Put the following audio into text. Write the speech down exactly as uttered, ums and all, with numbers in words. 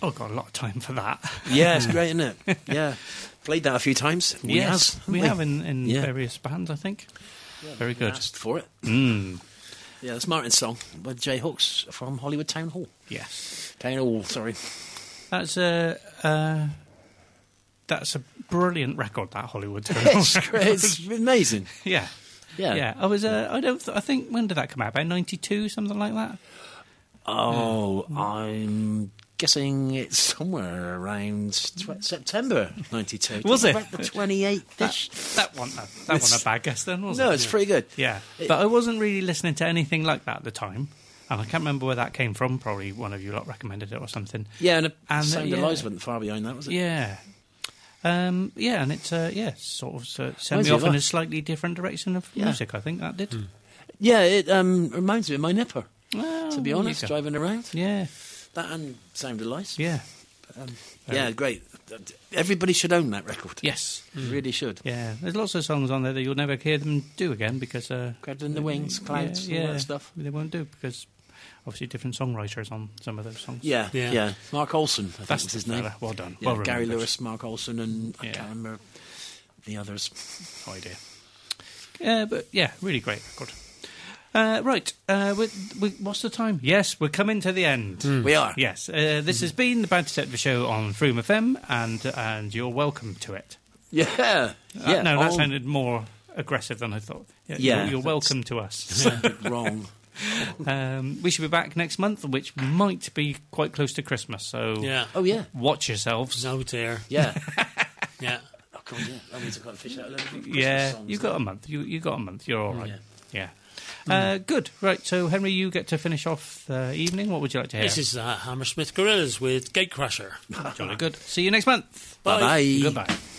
Oh, got a lot of time for that. Yeah, it's great, isn't it? Yeah. Played that a few times. We yes, has, we, we have in, in yeah. various bands, I think. Yeah, Very good. Asked for it. Mm. Yeah, that's Martin's song by Jay Hooks from Hollywood Town Hall. Yes. Town Hall, sorry. That's a... Uh, that's a brilliant record, that Hollywood Town It's great. It's amazing. Yeah. Yeah. Yeah. I was, uh, I don't, th- I think, when did that come out? About ninety-two, something like that? Oh, I'm guessing it's somewhere around tw- September ninety-two. Was it? About the twenty-eighth-ish. That, that one, that, that It's- one a bad guess then, wasn't No, it? it's pretty good. Yeah. It- But I wasn't really listening to anything like that at the time. And I can't remember where that came from. Probably one of you lot recommended it or something. Yeah, and, And, Sound uh, of yeah. Lies wasn't far behind that, was it? Yeah. Um, yeah, and it's, uh, yeah, sort of uh, sent Reminds me me off of in a- a slightly different direction of Yeah. music, I think that did. Yeah, it um, reminds me of my nipper, Well, to be there you honest, go. driving around. Yeah, That and Sound of Lies. yeah. Um, yeah, great. Everybody should own that record. Yes. Really should. Yeah, there's lots of songs on there that you'll never hear them do again because... Uh, Cradle the Wings, Clouds, yeah, all yeah, that stuff. They won't do because obviously different songwriters on some of those songs. Yeah, Yeah. yeah. Mark Olson, I think That's was his the name. fella. Well done. Yeah, Well Gary remembered. Lewis, Mark Olson, and I Yeah. can't remember the others. No idea. Yeah, but yeah, really great record. Uh, right, uh, we, we, what's the time? Yes, we're coming to the end. We are. Yes, uh, this has been the Bad Detective Show on Froome F M, and and you're welcome to it. Yeah. Uh, Yeah. no, that all sounded more aggressive than I thought. Yeah, Yeah, you're, you're that's- welcome to us. sounded wrong. um, we should be back next month, which might be quite close to Christmas. So Yeah. Oh, yeah. watch yourselves. No dear. Yeah. Yeah. Oh, God, yeah. That means I've got to fish out a little bit of Christmas Yeah, songs you've then. got a month. You you got a month. You're all right. Yeah. Yeah. Uh, good. Right. So, Henry, you get to finish off the evening. What would you like to hear? This is uh, Hammersmith Gorillas with Gatecrasher. Jolly good. See you next month. Bye-bye. Goodbye.